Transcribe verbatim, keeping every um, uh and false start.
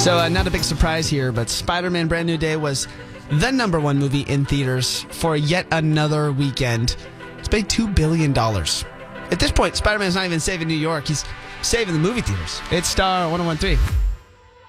So uh, not a big surprise here, but Spider-Man Brand New Day was the number one movie in theaters for yet another weekend. It's made two billion dollars. At this point, Spider-Man's not even saving New York. He's saving the movie theaters. It's Star one oh one point three.